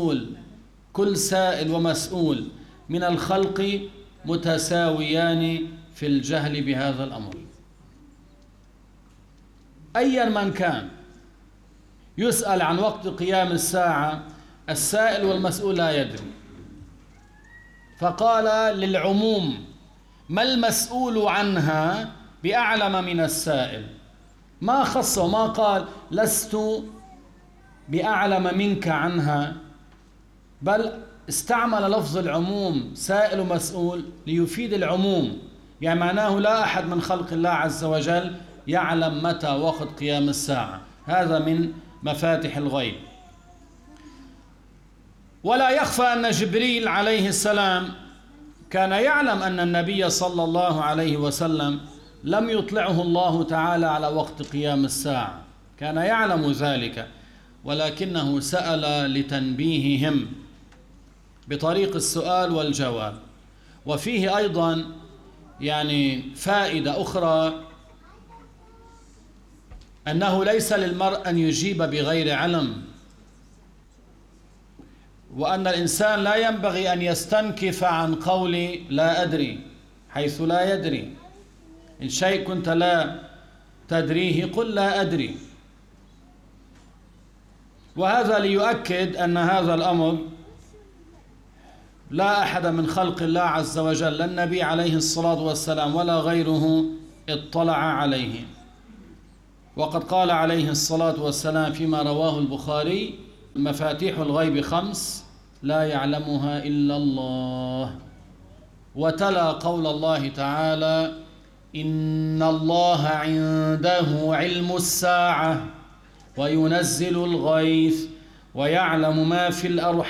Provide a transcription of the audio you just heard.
ومسؤول، كل سائل ومسؤول من الخلق متساويان في الجهل بهذا الأمر. أيا من كان يسأل عن وقت قيام الساعة، السائل والمسؤول لا يدري، فقال للعموم: ما المسؤول عنها بأعلم من السائل. ما خصه، ما قال لست بأعلم منك عنها، بل استعمل لفظ العموم سائل ومسؤول ليفيد العموم، يعني معناه لا أحد من خلق الله عز وجل يعلم متى وقت قيام الساعة، هذا من مفاتح الغيب. ولا يخفى أن جبريل عليه السلام كان يعلم أن النبي صلى الله عليه وسلم لم يطلعه الله تعالى على وقت قيام الساعة، كان يعلم ذلك، ولكنه سأل لتنبيههم بطريق السؤال والجواب. وفيه أيضا يعني فائدة أخرى، أنه ليس للمرء أن يجيب بغير علم، وأن الإنسان لا ينبغي أن يستنكف عن قول لا أدري، حيث لا يدري. إن شيء كنت لا تدريه قل لا أدري. وهذا ليؤكد أن هذا الأمر لا أحد من خلق الله عز وجل، لا النبي عليه الصلاة والسلام ولا غيره، اطلع عليه. وقد قال عليه الصلاة والسلام فيما رواه البخاري: مفاتيح الغيب 5 لا يعلمها إلا الله. وتلا قول الله تعالى: إن الله عنده علم الساعة وينزل الغيث ويعلم ما في الأرحام